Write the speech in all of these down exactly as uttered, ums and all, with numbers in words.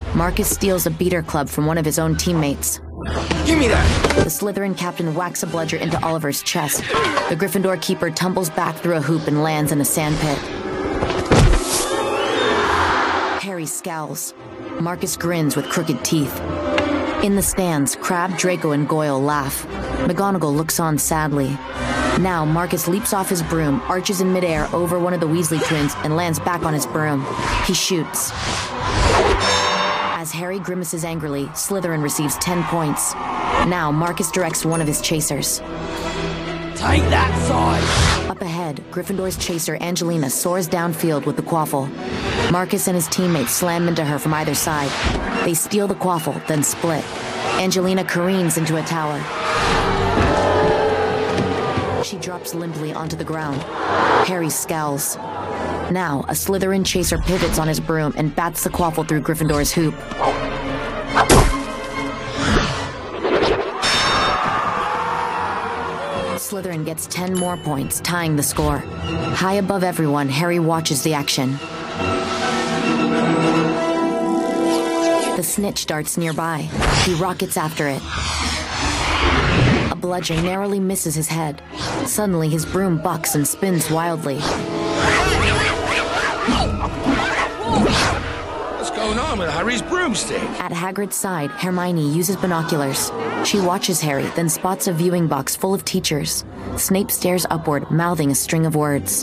Marcus steals a beater club from one of his own teammates. Give me that! The Slytherin captain whacks a bludger into Oliver's chest. The Gryffindor keeper tumbles back through a hoop and lands in a sandpit. Harry scowls. Marcus grins with crooked teeth. In the stands, Crabbe, Draco, and Goyle laugh. McGonagall looks on sadly. Now, Marcus leaps off his broom, arches in midair over one of the Weasley twins, and lands back on his broom. He shoots. As Harry grimaces angrily, Slytherin receives ten points. Now, Marcus directs one of his chasers. Take that side! Up ahead, Gryffindor's chaser Angelina soars downfield with the quaffle. Marcus and his teammates slam into her from either side. They steal the quaffle, then split. Angelina careens into a tower. She drops limply onto the ground. Harry scowls. Now, a Slytherin chaser pivots on his broom and bats the quaffle through Gryffindor's hoop. Slytherin gets ten more points, tying the score. High above everyone, Harry watches the action. The snitch darts nearby. He rockets after it. A bludger narrowly misses his head. Suddenly, his broom bucks and spins wildly. What's going on with Harry's broomstick? At Hagrid's side, Hermione uses binoculars. She watches Harry, then spots a viewing box full of teachers. Snape stares upward, mouthing a string of words.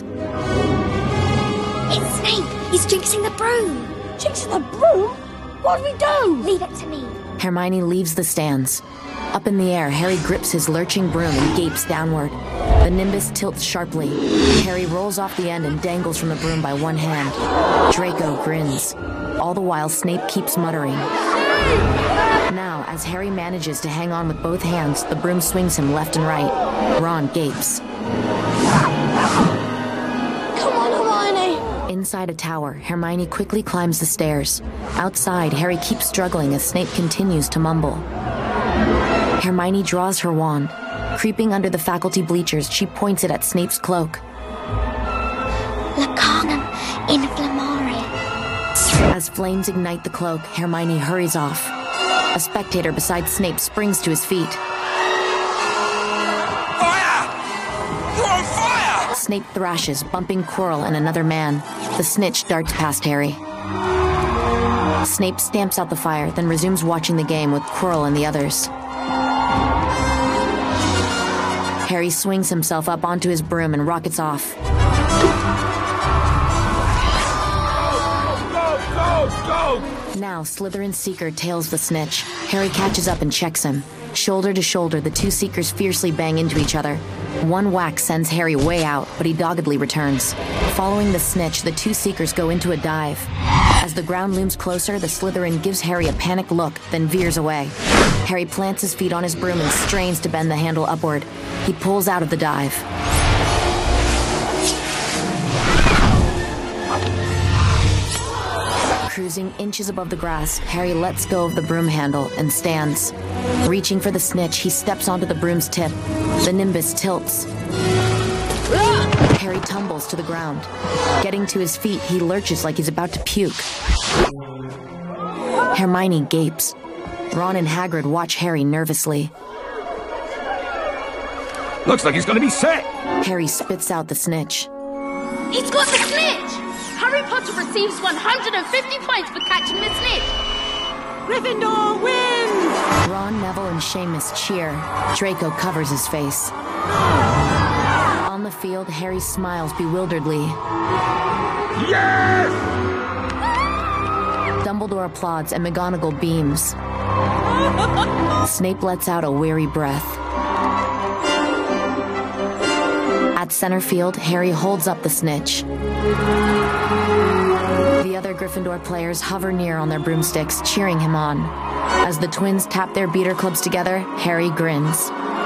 It's Snape! He's jinxing the broom! Jinxing the broom? What do we do? Leave it to me. Hermione leaves the stands. Up in the air, Harry grips his lurching broom and gapes downward. The nimbus tilts sharply. Harry rolls off the end and dangles from the broom by one hand. Draco grins. All the while, Snape keeps muttering. Now, as Harry manages to hang on with both hands, the broom swings him left and right. Ron gapes. Come on, Hermione! Inside a tower, Hermione quickly climbs the stairs. Outside, Harry keeps struggling as Snape continues to mumble. Hermione draws her wand. Creeping under the faculty bleachers, she points it at Snape's cloak. Lacanum inflammaria. As flames ignite the cloak, Hermione hurries off. A spectator beside Snape springs to his feet. Fire! You're on fire! Snape thrashes, bumping Quirrell and another man. The snitch darts past Harry. Snape stamps out the fire, then resumes watching the game with Quirrell and the others. Harry swings himself up onto his broom and rockets off. Go, go, go! Now, Slytherin's Seeker tails the snitch. Harry catches up and checks him. Shoulder to shoulder, the two Seekers fiercely bang into each other. One whack sends Harry way out, but he doggedly returns. Following the snitch, the two Seekers go into a dive. As the ground looms closer, the Slytherin gives Harry a panicked look, then veers away. Harry plants his feet on his broom and strains to bend the handle upward. He pulls out of the dive. Cruising inches above the grass, Harry lets go of the broom handle and stands. Reaching for the snitch, he steps onto the broom's tip. The nimbus tilts. Harry tumbles to the ground. Getting to his feet, he lurches like he's about to puke. Hermione gapes. Ron and Hagrid watch Harry nervously. Looks like he's gonna be sick! Harry spits out the snitch. He's got the snitch! Harry Potter receives one hundred fifty points for catching the snitch! Gryffindor wins! Ron, Neville, and Seamus cheer. Draco covers his face. On the field, Harry smiles bewilderedly. Yes! Dumbledore applauds and McGonagall beams. Snape lets out a weary breath. At center field, Harry holds up the snitch. The other Gryffindor players hover near on their broomsticks, cheering him on. As the twins tap their beater clubs together, Harry grins.